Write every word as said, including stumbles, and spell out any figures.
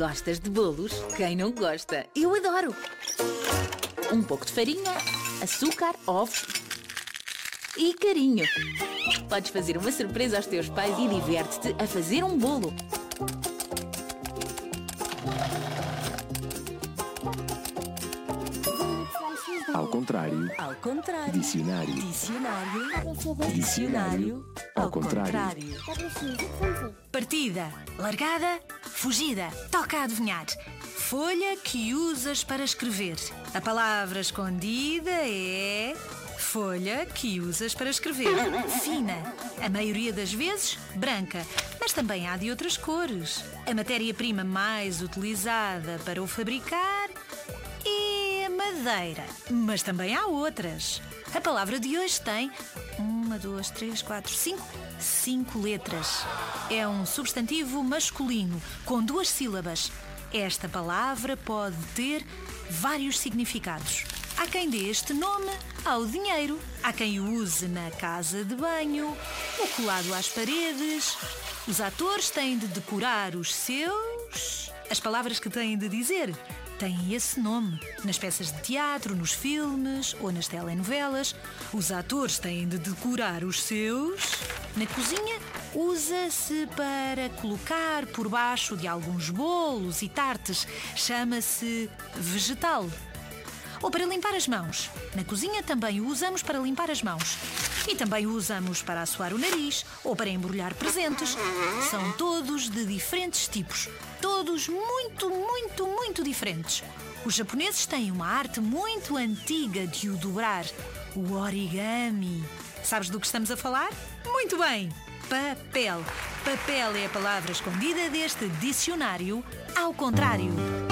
Gostas de bolos? Quem não gosta? Eu adoro! Um pouco de farinha, açúcar, ovos e carinho. Podes fazer uma surpresa aos teus pais e diverte-te a fazer um bolo. Ao contrário. Ao contrário. Dicionário. Dicionário. Dicionário. Ao contrário. Partida, largada, fugida. Toca a adivinhar. Folha que usas para escrever. A palavra escondida é... folha que usas para escrever. Fina. A maioria das vezes, branca. Mas também há de outras cores. A matéria-prima mais utilizada para o fabricar é a madeira. Mas também há outras. A palavra de hoje tem uma, duas, três, quatro, cinco, cinco letras. É um substantivo masculino com duas sílabas. Esta palavra pode ter vários significados. Há quem dê este nome ao dinheiro, há quem o use na casa de banho, ou colado às paredes. Os atores têm de decorar os seus... As palavras que têm de dizer têm esse nome. Nas peças de teatro, nos filmes ou nas telenovelas, os atores têm de decorar os seus... Na cozinha, usa-se para colocar por baixo de alguns bolos e tartes. Chama-se vegetal. Ou para limpar as mãos. Na cozinha também o usamos para limpar as mãos. E também o usamos para assoar o nariz ou para embrulhar presentes. São todos de diferentes tipos. Todos muito, muito, muito diferentes. Os japoneses têm uma arte muito antiga de o dobrar. O origami. Sabes do que estamos a falar? Muito bem! Papel. Papel é a palavra escondida deste dicionário ao contrário.